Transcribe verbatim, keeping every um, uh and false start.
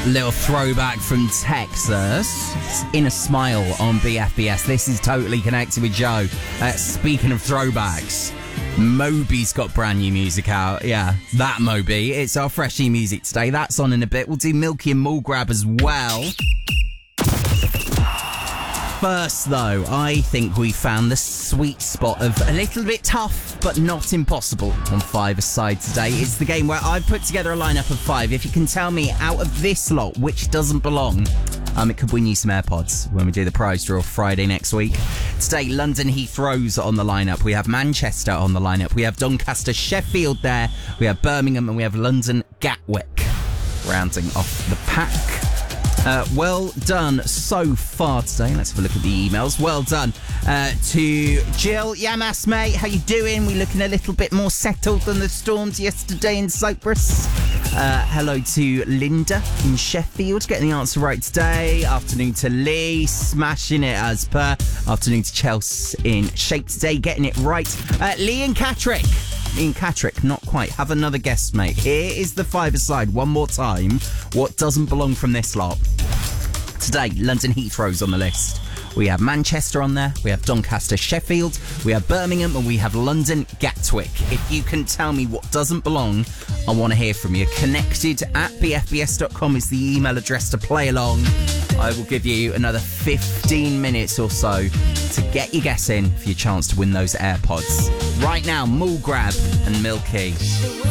Little throwback from Texas. It's In a Smile on B F B S. This is Totally Connected with Joe. Uh, speaking of throwbacks, Moby's got brand new music out. Yeah, that Moby. It's our freshy music today. That's on in a bit. We'll do Milky and Mall Grab as well. First, though, I think we found the sweet spot of a little bit tough, but not impossible on Five-A-Side today. It's the game where I've put together a lineup of five. If you can tell me out of this lot which doesn't belong, um, it could win you some AirPods when we do the prize draw Friday next week. Today, London Heathrow's on the lineup. We have Manchester on the lineup. We have Doncaster Sheffield there. We have Birmingham, and we have London Gatwick rounding off the pack. Uh, well done so far today. Let's have a look at the emails. Well done uh, to Jill. Yamas, mate. How you doing? We looking a little bit more settled than the storms yesterday in Cyprus. Uh, hello to Linda in Sheffield. Getting the answer right today. Afternoon to Lee. Smashing it as per. Afternoon to Chelsea in shape today. Getting it right. Uh, Lee and Catrick. Ian Catrick, not quite. Have another guess, mate. Here is the Five-A-Side one more time. What doesn't belong from this lot? Today, London Heathrow's on the list. We have Manchester on there. We have Doncaster Sheffield. We have Birmingham, and we have London Gatwick. If you can tell me what doesn't belong, I want to hear from you. Connected at b f b s dot com is the email address to play along. I will give you another fifteen minutes or so to get your guess in for your chance to win those AirPods. Right now, Mall Grab and Milky.